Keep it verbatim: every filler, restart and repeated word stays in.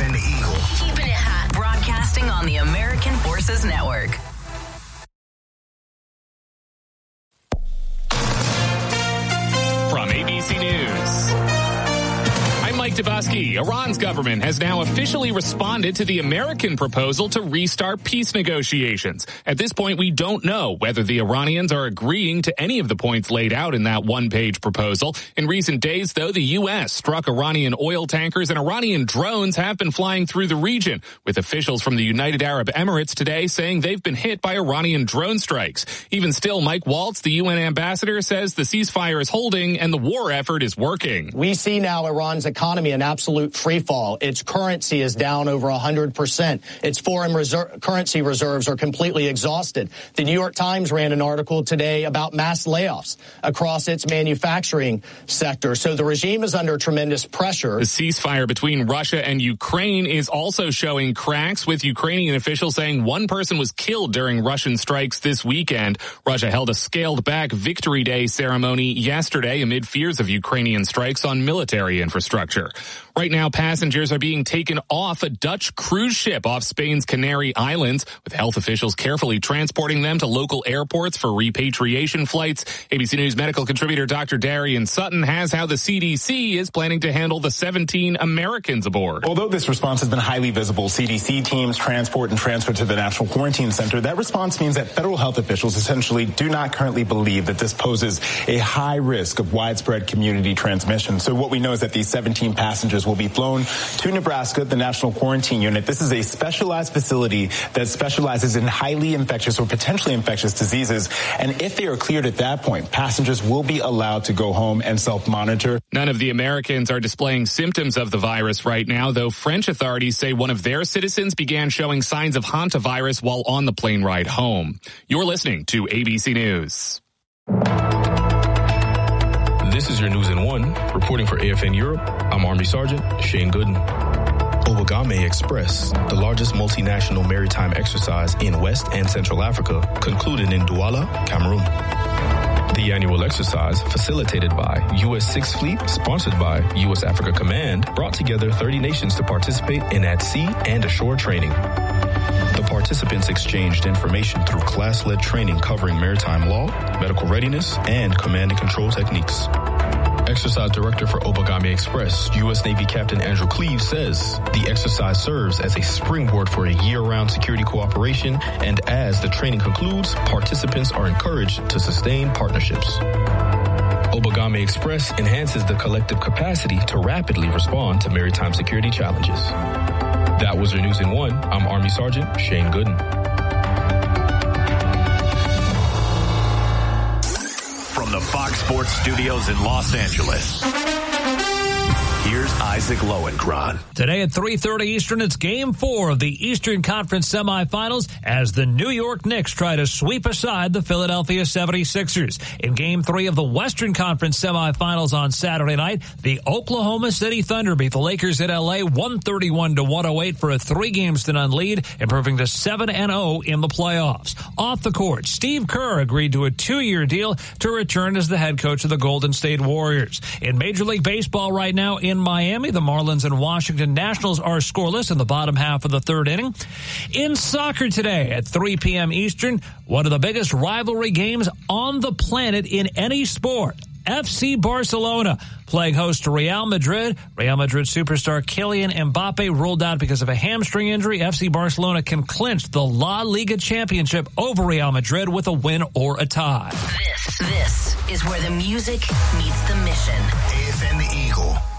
F N Eagle. Keeping it hot, broadcasting on the American Forces Network. From A B C News, I'm Mike Dubosky. Iran's government has now officially responded to the American proposal to restart peace negotiations. At this point, we don't know whether the Iranians are agreeing to any of the points laid out in that one-page proposal. In recent days, though, the U S struck Iranian oil tankers and Iranian drones have been flying through the region, with officials from the United Arab Emirates today saying they've been hit by Iranian drone strikes. Even still, Mike Waltz, the U N ambassador, says the ceasefire is holding and the war effort is working. We see now Iran's economy in absolute free fall. Its currency is down over one hundred percent. Its foreign reserve, currency reserves are completely exhausted. The New York Times ran an article today about mass layoffs across its manufacturing sector. So the regime is under tremendous pressure. The ceasefire between Russia and Ukraine is also showing cracks, with Ukrainian officials saying one person was killed during Russian strikes this weekend. Russia held a scaled-back Victory Day ceremony yesterday amid fears of Ukrainian strikes on military infrastructure. Right now, passengers are being taken off a Dutch cruise ship off Spain's Canary Islands, with health officials carefully transporting them to local airports for repatriation flights. A B C News medical contributor Doctor Darian Sutton has how the C D C is planning to handle the seventeen Americans aboard. Although this response has been highly visible, C D C teams transport and transfer to the National Quarantine Center. That response means that federal health officials essentially do not currently believe that this poses a high risk of widespread community transmission. So what we know is that these seventeen passengers will be flown to Nebraska, the National Quarantine Unit. This is a specialized facility that specializes in highly infectious or potentially infectious diseases. And if they are cleared at that point, passengers will be allowed to go home and self-monitor. None of the Americans are displaying symptoms of the virus right now, though French authorities say one of their citizens began showing signs of hantavirus while on the plane ride home. You're listening to A B C News. This is your News in One. Reporting for A F N Europe, I'm Army Sergeant Shane Gooden. Obagame Express, the largest multinational maritime exercise in West and Central Africa, concluded in Douala, Cameroon. The annual exercise, facilitated by U S sixth Fleet, sponsored by U S Africa Command, brought together thirty nations to participate in at-sea and ashore training. The participants exchanged information through class-led training covering maritime law, medical readiness, and command and control techniques. Exercise Director for Obagame Express, U S Navy Captain Andrew Cleave, says the exercise serves as a springboard for a year-round security cooperation, and as the training concludes, participants are encouraged to sustain partnerships. Obagame Express enhances the collective capacity to rapidly respond to maritime security challenges. That was your News in One. I'm Army Sergeant Shane Gooden. From the Fox Sports Studios in Los Angeles, here's Isaac Lowenkron. Today at three thirty Eastern, it's Game four of the Eastern Conference semifinals as the New York Knicks try to sweep aside the Philadelphia seventy-sixers. In Game three of the Western Conference semifinals on Saturday night, the Oklahoma City Thunder beat the Lakers at L A one thirty-one to one oh eight for a three-games-to-none lead, improving to seven and oh in the playoffs. Off the court, Steve Kerr agreed to a two-year deal to return as the head coach of the Golden State Warriors. In Major League Baseball right now in Miami, the Marlins and Washington Nationals are scoreless in the bottom half of the third inning. In soccer today at three p.m. Eastern, one of the biggest rivalry games on the planet in any sport. F C Barcelona playing host to Real Madrid. Real Madrid superstar Kylian Mbappe ruled out because of a hamstring injury. F C Barcelona can clinch the La Liga championship over Real Madrid with a win or a tie. This, this is where the music meets the mission. A F N Eagle.